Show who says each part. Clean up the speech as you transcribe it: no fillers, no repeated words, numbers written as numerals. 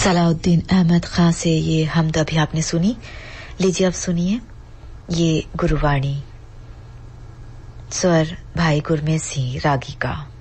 Speaker 1: सलाउद्दीन अहमद खां से ये हमद अभी आपने सुनी। लीजिए अब सुनिए ये गुरुवाणी, स्वर भाई गुरमेत सिंह रागी का।